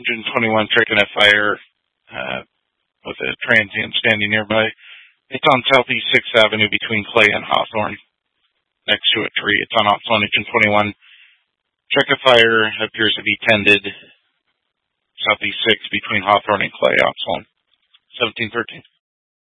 Engine 21 tracking a fire with a transient standing nearby. It's on Southeast 6th Avenue between Clay and Hawthorne, next to a tree. It's on Ops 1, Engine 21. Track of fire appears to be tended Southeast 6 between Hawthorne and Clay, Ops 1, 1713.